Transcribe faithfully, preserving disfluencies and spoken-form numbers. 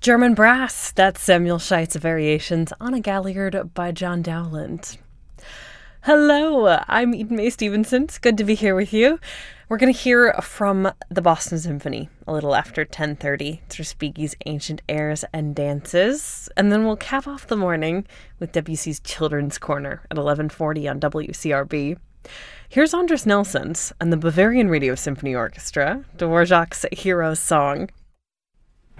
German Brass, that's Samuel Scheitz Variations on a Galliard by John Dowland. Hello, I'm Eden Mae Stevenson. It's good to be here with you. We're going to hear from the Boston Symphony a little after ten thirty through Spiegel's Ancient Airs and Dances, and then we'll cap off the morning with Debussy's Children's Corner at eleven forty on W C R B. Here's Andris Nelsons and the Bavarian Radio Symphony Orchestra, Dvorak's Hero's Song.